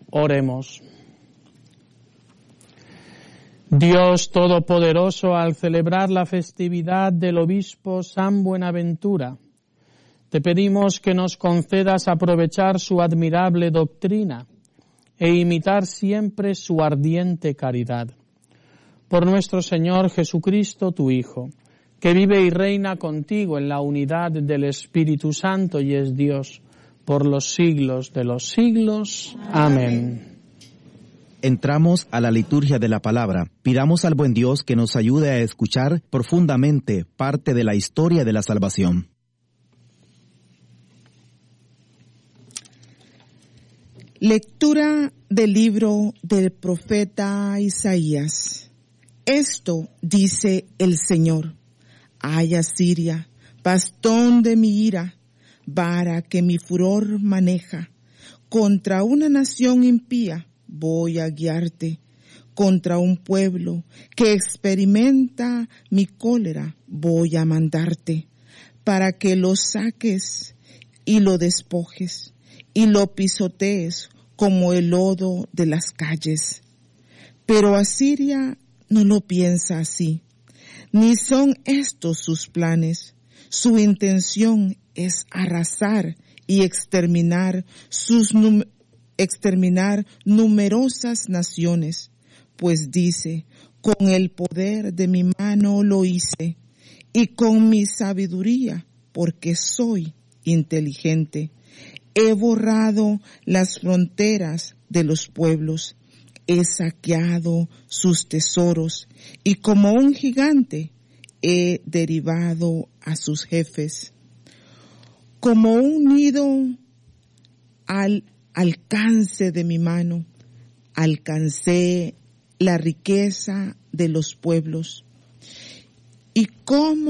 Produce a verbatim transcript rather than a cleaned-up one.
Oremos. Dios Todopoderoso, al celebrar la festividad del obispo San Buenaventura, te pedimos que nos concedas aprovechar su admirable doctrina e imitar siempre su ardiente caridad. Por nuestro Señor Jesucristo, tu Hijo, que vive y reina contigo en la unidad del Espíritu Santo y es Dios, por los siglos de los siglos. Amén. Entramos a la liturgia de la palabra. Pidamos al buen Dios que nos ayude a escuchar profundamente parte de la historia de la salvación. Lectura del libro del profeta Isaías. Esto dice el Señor: Ay, Asiria, bastón de mi ira, vara que mi furor maneja, contra una nación impía voy a guiarte, contra un pueblo que experimenta mi cólera voy a mandarte, para que lo saques y lo despojes, y lo pisotees como el lodo de las calles. Pero Asiria no lo piensa así, ni son estos sus planes. Su intención es arrasar y exterminar sus num- exterminar numerosas naciones, pues dice: con el poder de mi mano lo hice, y con mi sabiduría, porque soy inteligente. He borrado las fronteras de los pueblos, he saqueado sus tesoros, y como un gigante he derribado a sus jefes. Como un nido al alcance de mi mano, alcancé la riqueza de los pueblos, y como